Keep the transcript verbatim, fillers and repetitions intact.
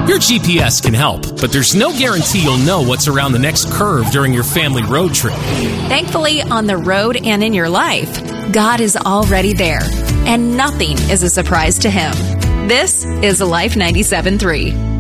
Your G P S can help, but there's no guarantee you'll know what's around the next curve during your family road trip. Thankfully, on the road and in your life, God is already there, and nothing is a surprise to Him. This is Life ninety-seven point three.